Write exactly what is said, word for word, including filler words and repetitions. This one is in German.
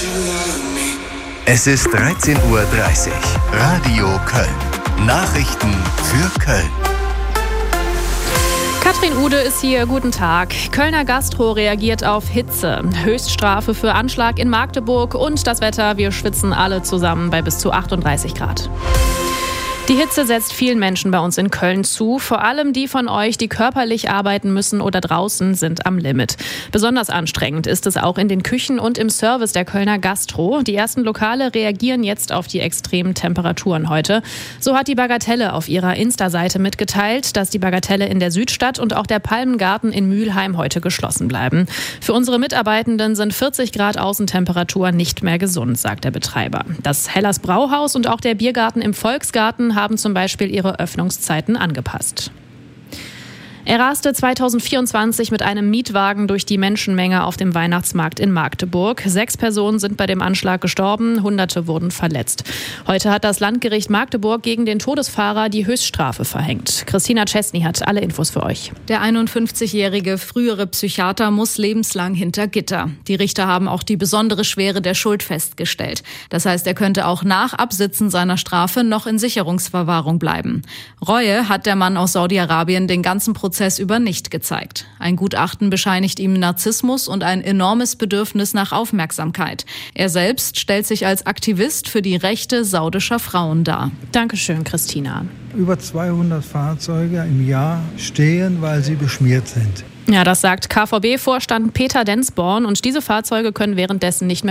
Es ist dreizehn Uhr dreißig. Radio Köln. Nachrichten für Köln. Katrin Ude ist hier, guten Tag. Kölner Gastro reagiert auf Hitze. Höchststrafe für Anschlag in Magdeburg und das Wetter, wir schwitzen alle zusammen bei bis zu achtunddreißig Grad. Die Hitze setzt vielen Menschen bei uns in Köln zu. Vor allem die von euch, die körperlich arbeiten müssen oder draußen, sind am Limit. Besonders anstrengend ist es auch in den Küchen und im Service der Kölner Gastro. Die ersten Lokale reagieren jetzt auf die extremen Temperaturen heute. So hat die Bagatelle auf ihrer Insta-Seite mitgeteilt, dass die Bagatelle in der Südstadt und auch der Palmengarten in Mülheim heute geschlossen bleiben. Für unsere Mitarbeitenden sind vierzig Grad Außentemperatur nicht mehr gesund, sagt der Betreiber. Das Hellers Brauhaus und auch der Biergarten im Volksgarten haben zum Beispiel ihre Öffnungszeiten angepasst. Er raste zweitausendvierundzwanzig mit einem Mietwagen durch die Menschenmenge auf dem Weihnachtsmarkt in Magdeburg. Sechs Personen sind bei dem Anschlag gestorben, Hunderte wurden verletzt. Heute hat das Landgericht Magdeburg gegen den Todesfahrer die Höchststrafe verhängt. Christina Czesny hat alle Infos für euch. Der einundfünfzigjährige frühere Psychiater muss lebenslang hinter Gitter. Die Richter haben auch die besondere Schwere der Schuld festgestellt. Das heißt, er könnte auch nach Absitzen seiner Strafe noch in Sicherungsverwahrung bleiben. Reue hat der Mann aus Saudi-Arabien den ganzen Prozess über nicht gezeigt. Ein Gutachten bescheinigt ihm Narzissmus und ein enormes Bedürfnis nach Aufmerksamkeit. Er selbst stellt sich als Aktivist für die Rechte saudischer Frauen dar. Dankeschön, Christina. Über zweihundert Fahrzeuge im Jahr stehen, weil sie beschmiert sind. Ja, das sagt K V B-Vorstand Peter Densborn und diese Fahrzeuge können währenddessen nicht mehr